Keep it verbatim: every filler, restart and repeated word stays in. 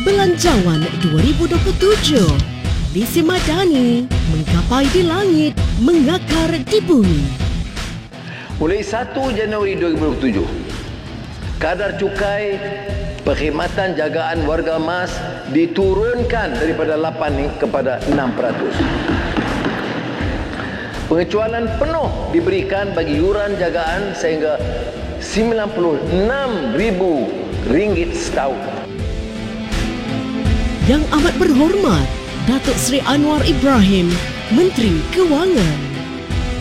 Belanjawan dua ribu dua puluh tujuh. Lisi Madani menggapai di langit, mengakar di bumi. Mulai satu Januari dua ribu dua puluh tujuh, kadar cukai perkhidmatan jagaan warga emas diturunkan daripada lapan kepada enam peratus. Pengecualian penuh diberikan bagi yuran jagaan sehingga sembilan puluh enam ribu ringgit setahun. Yang amat berhormat Datuk Seri Anwar Ibrahim, Menteri Kewangan.